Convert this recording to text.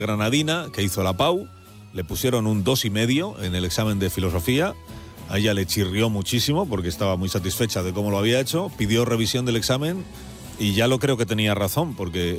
granadina que hizo la PAU, le pusieron un 2,5 en el examen de filosofía. A ella le chirrió muchísimo porque estaba muy satisfecha de cómo lo había hecho, pidió revisión del examen y ya lo creo que tenía razón, porque